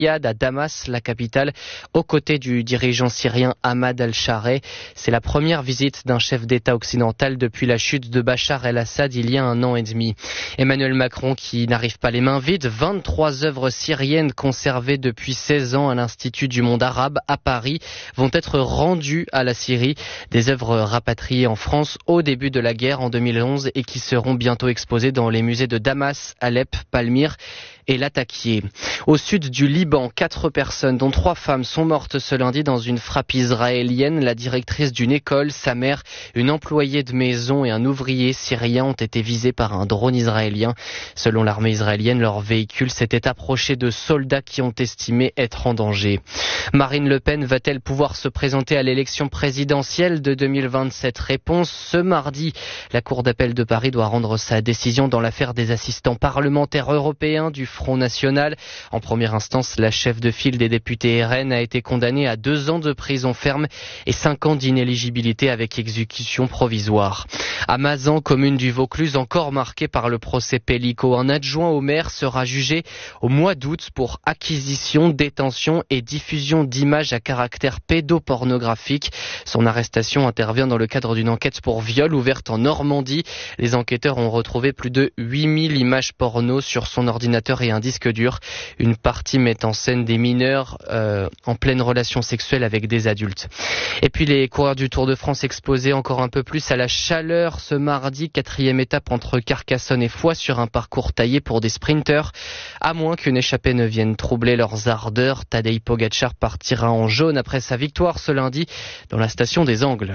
à Damas, la capitale, aux côtés du dirigeant syrien Ahmad al-Shareh. C'est la première visite d'un chef d'État occidental depuis la chute de Bachar el-Assad il y a 1 an et demi. Emmanuel Macron qui n'arrive pas les mains vides, 23 œuvres syriennes conservées depuis 16 ans à l'Institut du monde arabe à Paris vont être rendues à la Syrie. Des œuvres rapatriées en France au début de la guerre en 2011 et qui seront bientôt exposées dans les musées de Damas, Alep, Palmyre et Latakia. Au sud du Liban, 4 personnes, dont 3 femmes, sont mortes ce lundi dans une frappe israélienne. La directrice d'une école, sa mère, une employée de maison et un ouvrier syrien ont été visés par un drone israélien. Selon l'armée israélienne, leur véhicule s'était approché de soldats qui ont estimé être en danger. Marine Le Pen va-t-elle pouvoir se présenter à l'élection présidentielle de 2027 ? Réponse ce mardi. La Cour d'appel de Paris doit rendre sa décision dans l'affaire des assistants parlementaires européens du Front National. En première instance, la chef de file des députés RN a été condamnée à 2 ans de prison ferme et 5 ans d'inéligibilité avec exécution provisoire. À Mazan, commune du Vaucluse, encore marquée par le procès Pellico, un adjoint au maire sera jugé au mois d'août pour acquisition, détention et diffusion d'images à caractère pédopornographique. Son arrestation intervient dans le cadre d'une enquête pour viol ouverte en Normandie. Les enquêteurs ont retrouvé plus de 8000 images porno sur son ordinateur et un disque dur. Une partie met en scène des mineurs en pleine relation sexuelle avec des adultes. Et puis les coureurs du Tour de France exposés encore un peu plus à la chaleur ce mardi. 4e étape entre Carcassonne et Foix sur un parcours taillé pour des sprinteurs. À moins qu'une échappée ne vienne troubler leurs ardeurs, Tadej Pogačar partira en jaune après sa victoire ce lundi dans la station des Angles.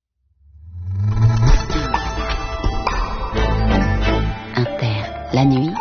Inter, la nuit,